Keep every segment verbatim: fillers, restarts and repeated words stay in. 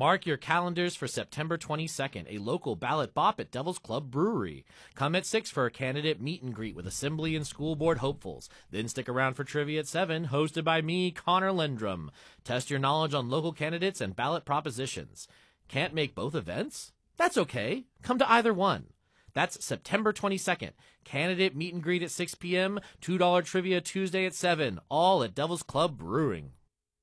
Mark your calendars for September twenty-second, a local ballot bop at Devil's Club Brewery. Come at six for a candidate meet and greet with Assembly and School Board hopefuls. Then stick around for Trivia at seven, hosted by me, Connor Lendrum. Test your knowledge on local candidates and ballot propositions. Can't make both events? That's okay. Come to either one. That's September twenty-second. Candidate meet and greet at six p.m., two dollars Trivia Tuesday at seven, all at Devil's Club Brewing.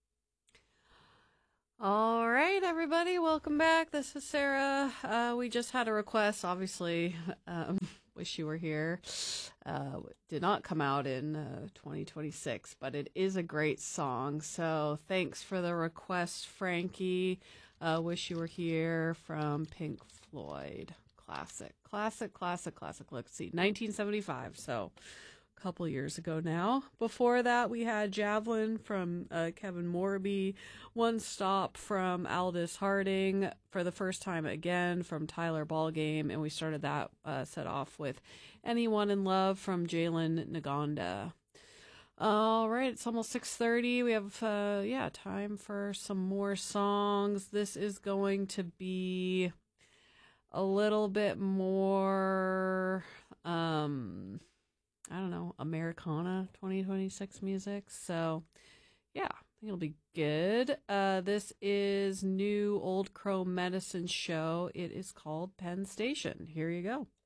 All right, everybody, welcome back. This is Sarah. Uh, we just had a request, obviously. Um, wish you were here. Uh, did not come out in uh, twenty twenty-six, but it is a great song. So thanks for the request, Frankie. Uh, wish you were here from Pink Floyd. Classic, classic, classic, classic. Let's see, nineteen seventy-five. So a couple years ago now. Before that, we had Javelin from uh, Kevin Morby, One Stop from Aldous Harding, For the First Time Again from Tyler Ballgame, and we started that uh, set off with Anyone in Love from Jalen Naganda. All right, it's almost six thirty. We have, uh, yeah, time for some more songs. This is going to be a little bit more, um, I don't know, Americana twenty twenty-six music. So, yeah, I think it'll be good. Uh, this is new Old Crow Medicine Show. It is called Penn Station. Here you go.